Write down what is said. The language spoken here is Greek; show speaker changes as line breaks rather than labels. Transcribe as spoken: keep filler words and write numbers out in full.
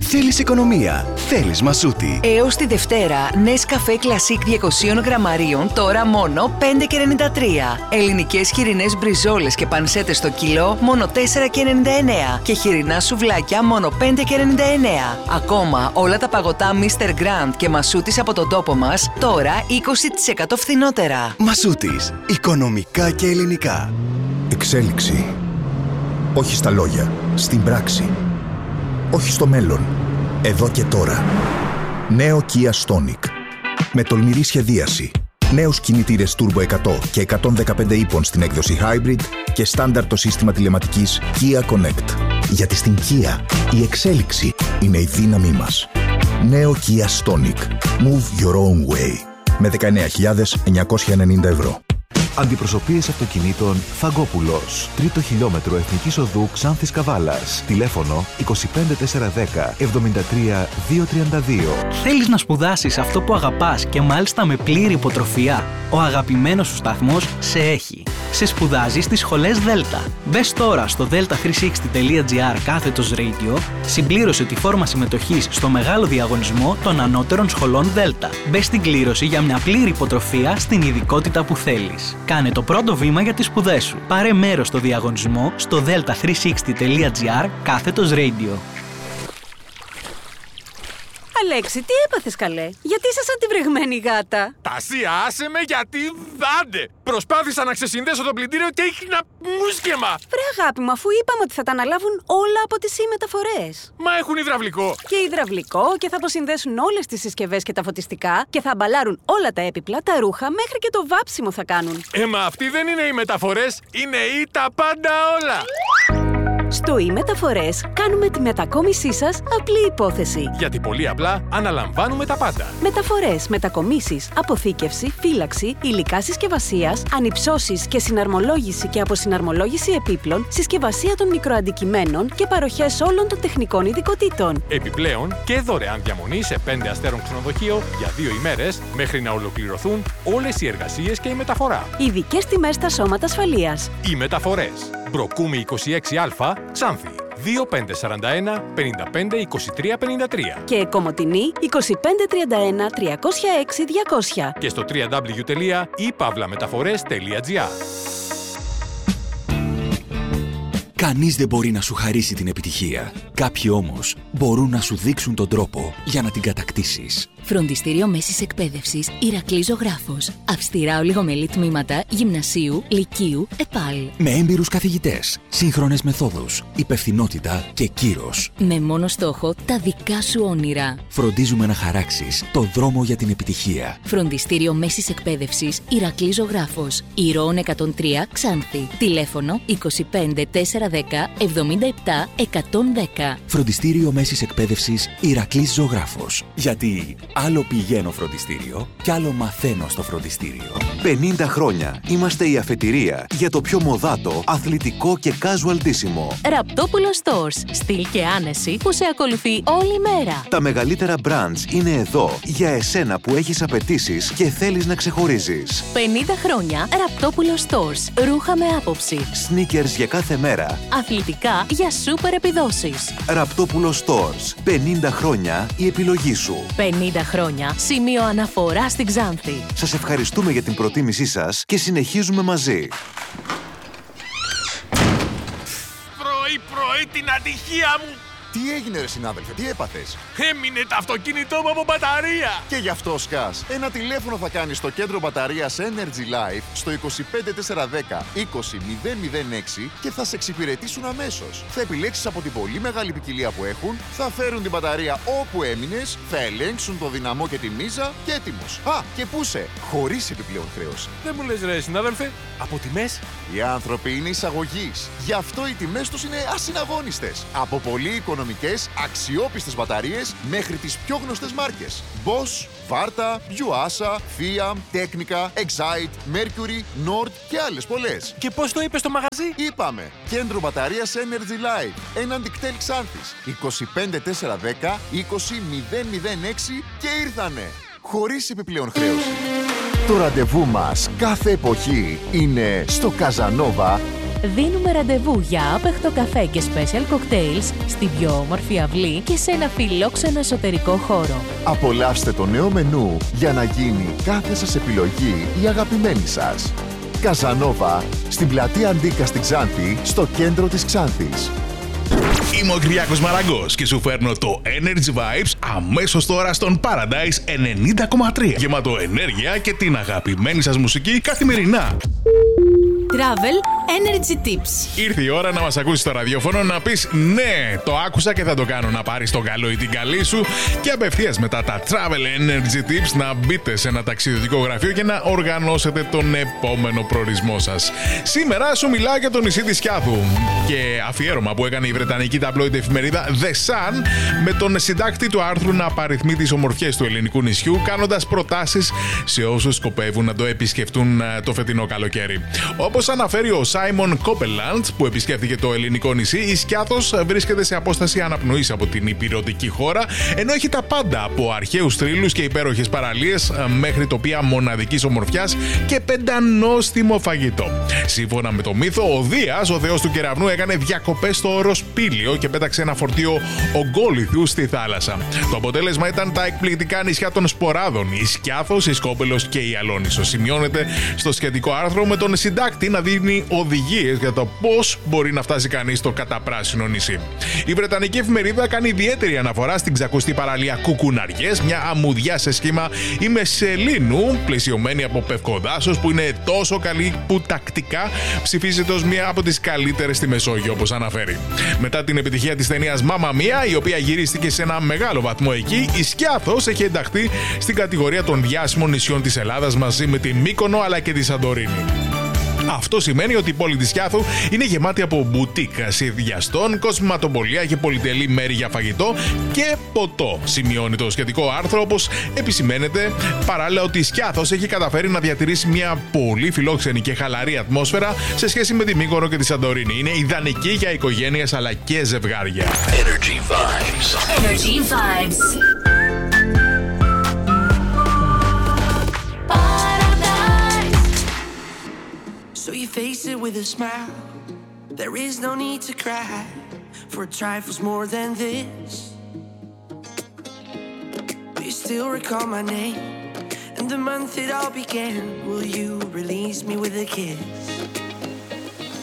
Θέλεις οικονομία. Θέλεις Μασούτη.
Έως τη Δευτέρα, Nescafé Classic διακόσια γραμμαρίων τώρα μόνο πέντε και ενενήντα τρία. Ελληνικές χοιρινές μπριζόλες και πανσέτες στο κιλό μόνο τέσσερα και ενενήντα εννέα. Και χοιρινά σουβλάκια μόνο πέντε και ενενήντα εννέα. Ακόμα όλα τα παγωτά μίστερ Grand και Μασούτης από τον τόπο μας τώρα είκοσι τοις εκατό φθηνότερα.
Μασούτης. Οικονομικά και ελληνικά.
Εξέλιξη. Όχι στα λόγια, στην πράξη. Όχι στο μέλλον, εδώ και τώρα. Νέο Kia Stonic. Με τολμηρή σχεδίαση. Νέους κινητήρες Turbo εκατό και εκατόν δεκαπέντε ύπων στην έκδοση Hybrid και στάνταρ το σύστημα τηλεματικής Kia Connect. Γιατί στην Kia η εξέλιξη είναι η δύναμή μας. Νέο Kia Stonic. Move your own way. Με δεκαεννέα χιλιάδες εννιακόσια ενενήντα ευρώ.
Αντιπροσωπείες αυτοκινήτων Φαγκόπουλος. Τρίτο χιλιόμετρο Εθνικής Οδού Ξάνθης Καβάλας. Τηλέφωνο είκοσι πέντε τετρακόσια δέκα εβδομήντα τρία διακόσια τριάντα δύο.
Θέλεις να σπουδάσεις αυτό που αγαπάς και μάλιστα με πλήρη υποτροφία? Ο αγαπημένος σου σταθμός σε έχει. Σε σπουδάζει στις σχολές Δέλτα. Μπες τώρα στο δέλτα τριακόσια εξήντα τελεία τζι άρ κάθετος Radio, συμπλήρωσε τη φόρμα συμμετοχής στο μεγάλο διαγωνισμό των ανώτερων σχολών Δέλτα. Μπες στην κλήρωση για μια πλήρη υποτροφία στην ειδικότητα που θέλεις. Κάνε το πρώτο βήμα για τις σπουδές σου. Πάρε μέρος στο διαγωνισμό στο δέλτα τριακόσια εξήντα τελεία τζι άρ κάθετος Radio.
Αλέξη, τι έπαθες καλέ? Γιατί είσαι σαν τη βρεγμένη γάτα?
Τασία, άσε με γιατί δάντε! Προσπάθησα να ξεσυνδέσω το πλυντήριο και ήχνα μουσκεμα!
Βρε αγάπη μου, αφού είπαμε ότι θα τα αναλάβουν όλα από τις e-μεταφορές.
Μα έχουν υδραυλικό.
Και υδραυλικό και θα αποσυνδέσουν όλες τις συσκευές και τα φωτιστικά και θα αμπαλάρουν όλα τα έπιπλα, τα ρούχα, μέχρι και το βάψιμο θα κάνουν.
Ε, μα αυτοί δεν είναι οι μεταφορές, είναι οι τα πάντα όλα!
Στο e-μεταφορές κάνουμε τη μετακόμισή σας απλή υπόθεση.
Γιατί πολύ απλά αναλαμβάνουμε τα πάντα.
Μεταφορές, μετακομίσεις, αποθήκευση, φύλαξη, υλικά συσκευασίας, ανυψώσεις και συναρμολόγηση και αποσυναρμολόγηση επίπλων, συσκευασία των μικροαντικειμένων και παροχές όλων των τεχνικών ειδικοτήτων.
Επιπλέον και δωρεάν διαμονή σε πέντε αστέρων ξενοδοχείο για δύο ημέρες μέχρι να ολοκληρωθούν όλες οι εργασίες και η μεταφορά.
Ειδικές τιμές στα σώματα ασφαλείας.
Οι μεταφορές. Μπροκούμη είκοσι έξι α, Ξάνθη. δύο πέντε τέσσερα ένα πέντε πέντε είκοσι τρία πενήντα τρία.
Και Κομοτηνή είκοσι πέντε τριάντα ένα τριακόσια έξι διακόσια.
Και στο double-u double-u double-u τελεία i pavla metaphores τελεία gr.
Κανείς δεν μπορεί να σου χαρίσει την επιτυχία. Κάποιοι όμως μπορούν να σου δείξουν τον τρόπο για να την κατακτήσεις.
Φροντιστήριο Μέσης Εκπαίδευσης Ηρακλής Ζωγράφος. Αυστηρά ολιγομελή τμήματα γυμνασίου, λυκείου, ΕΠΑΛ.
Με έμπειρους καθηγητές, σύγχρονες μεθόδους, υπευθυνότητα και κύρος.
Με μόνο στόχο τα δικά σου όνειρα.
Φροντίζουμε να χαράξεις το δρόμο για την επιτυχία.
Φροντιστήριο Μέσης Εκπαίδευσης Ηρακλής Ζωγράφος. Ηρώων εκατόν τρία Ξάνθη. Τηλέφωνο είκοσι πέντε τετρακόσια δέκα εβδομήντα επτά εκατόν δέκα.
Φροντιστήριο Μέσης Εκπαίδευσης Ηρακλής Ζωγράφος. Γιατί άλλο πηγαίνω φροντιστήριο κι άλλο μαθαίνω στο φροντιστήριο.
πενήντα χρόνια είμαστε η αφετηρία για το πιο μοδάτο, αθλητικό και casual ντύσιμο.
Ραπτόπουλο Stores. Στυλ και άνεση που σε ακολουθεί όλη μέρα.
Τα μεγαλύτερα brands είναι εδώ για εσένα που έχεις απαιτήσεις και θέλεις να ξεχωρίζεις.
πενήντα χρόνια Ραπτόπουλο Stores. Ρούχα με άποψη.
Sneakers για κάθε μέρα.
Αθλητικά για σούπερ επιδόσεις.
Ραπτόπουλο Stores. πενήντα χρόνια η επιλογή σου.
πενήντα χρόνια σημείο αναφορά στην Ξάνθη.
Σας ευχαριστούμε για την προτίμησή σας και συνεχίζουμε μαζί.
Πρωί-πρωί την ατυχία μου!
Τι έγινε ρε συνάδελφε, τι έπαθες?
Έμεινε το αυτοκίνητό μου από μπαταρία!
Και γι' αυτό σκάς. Ένα τηλέφωνο θα κάνεις στο κέντρο μπαταρίας Energy Life στο είκοσι πέντε τετρακόσια δέκα είκοσι μηδέν μηδέν έξι και θα σε εξυπηρετήσουν αμέσως. Θα επιλέξεις από την πολύ μεγάλη ποικιλία που έχουν, θα φέρουν την μπαταρία όπου έμεινες, θα ελέγξουν το δυναμό και τη μίζα και έτοιμος. Α, και πού σε, χωρίς επιπλέον χρέωση.
Δεν μου λες ρε συνάδελφε, από τιμές?
Οι άνθρωποι είναι εισαγωγής. Γι' αυτό οι τιμές τους είναι ασυναγώνιστες. Από πολύ οικονομικές, αξιόπιστες μπαταρίες μέχρι τις πιο γνωστές μάρκες. Bosch, Varta, Yuasa, Fiat, Technica, Excite, Mercury, Nord και άλλες πολλές.
Και πώς το είπες στο μαγαζί?
Είπαμε, κέντρο μπαταρίας Energy Life, έναντι κτέλ Ξάνθης, είκοσι πέντε τετρακόσια δέκα είκοσι μηδέν μηδέν έξι και ήρθανε, χωρίς επιπλέον χρέωση. Το ραντεβού μας κάθε εποχή είναι στο Καζανόβα
δίνουμε ραντεβού για άπεχτο καφέ και special cocktails στην πιο όμορφη αυλή και σε ένα φιλόξενο εσωτερικό χώρο.
Απολαύστε το νέο μενού για να γίνει κάθε σας επιλογή η αγαπημένη σας. Καζανόβα, στην πλατεία Αντίκα στην Ξάνθη, στο κέντρο της Ξάνθης.
Είμαι ο Κυριάκος Μαραγκός και σου φέρνω το Energy Vibes αμέσως τώρα στον Paradise ενενήντα κόμμα τρία. Γεμάτο ενέργεια και την αγαπημένη σας μουσική καθημερινά.
Travel Energy Tips.
Ήρθε η ώρα να μας ακούσεις στο ραδιόφωνο, να πεις ναι, το άκουσα και θα το κάνω, να πάρεις τον καλό ή την καλή σου και απευθείας μετά τα Travel Energy Tips να μπείτε σε ένα ταξιδιωτικό γραφείο και να οργανώσετε τον επόμενο προορισμό σας. Σήμερα σου μιλάω για το νησί της Σκιάθου και αφιέρωμα που έκανε η βρετανική ταμπλόιντε εφημερίδα The Sun με τον συντάκτη του άρθρου να απαριθμεί τις ομορφιές του ελληνικού νησιού, κάνοντας προτάσεις σε όσους σκοπεύουν να το επισκεφτούν το φετινό καλοκαίρι. Όπως αναφέρει ο Σάιμον Κόπελαντ, που επισκέφθηκε το ελληνικό νησί, η Σκιάθος βρίσκεται σε απόσταση αναπνοής από την ηπειρωτική χώρα, ενώ έχει τα πάντα από αρχαίους θρύλους και υπέροχες παραλίες μέχρι τοπία μοναδικής ομορφιάς και πεντανόστιμο φαγητό. Σύμφωνα με το μύθο, ο Δίας, ο θεός του κεραυνού, έκανε διακοπές στο όρος Πήλιο και πέταξε ένα φορτίο ογκόλιθου στη θάλασσα. Το αποτέλεσμα ήταν τα εκπληκτικά νησιά των Σποράδων, η Σκιάθος, η Σκόπελος και η Αλόνισσος. Σημειώνεται στο σχετικό άρθρο με τον συντάκτη να δίνει οδηγίες για το πώς μπορεί να φτάσει κανείς στο καταπράσινο νησί. Η βρετανική εφημερίδα κάνει ιδιαίτερη αναφορά στην ξακουστή παραλία Κουκουναριές, μια αμμουδιά σε σχήμα ημεσελήνου, πλαισιωμένη από πευκοδάσος, που είναι τόσο καλή που τακτικά ψηφίζεται ως μια από τις καλύτερες στη Μεσόγειο, όπως αναφέρει. Μετά την επιτυχία της ταινίας Μάμα Μία, η οποία γυρίστηκε σε ένα μεγάλο βαθμό εκεί, η Σκιάθος έχει ενταχθεί στην κατηγορία των διάσημων νησιών της Ελλάδας μαζί με τη Μύκονο αλλά και τη Σαντορίνη. Αυτό σημαίνει ότι η πόλη της Σκιάθου είναι γεμάτη από μπουτίκ συνδυαστών, κοσματοπολία και πολυτελή μέρη για φαγητό και ποτό. Σημειώνει το σχετικό άρθρο, όπως επισημαίνεται παράλληλα ότι η Σκιάθος έχει καταφέρει να διατηρήσει μια πολύ φιλόξενη και χαλαρή ατμόσφαιρα σε σχέση με τη Μύκονο και τη Σαντορίνη. Είναι ιδανική για οικογένειες αλλά και ζευγάρια.
Energy Vibes. Energy Vibes.
So you face it with a smile. There is no need to cry for trifles more than this. Do you still recall my name and the month it all began? Will you release me with a kiss?